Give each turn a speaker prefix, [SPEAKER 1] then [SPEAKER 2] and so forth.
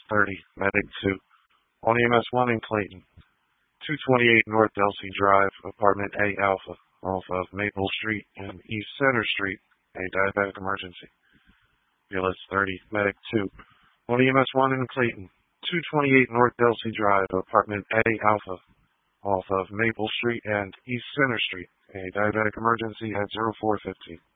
[SPEAKER 1] 30, Medic 2. On EMS 1 in Clayton. 228 North Delsey Drive, Apartment A Alpha, off of Maple Street and East Center Street, a diabetic emergency. BLS 30, Medic 2. On EMS 1 in Clayton. 228 North Delsey Drive, Apartment A Alpha, off of Maple Street and East Center Street, a diabetic emergency at 0415.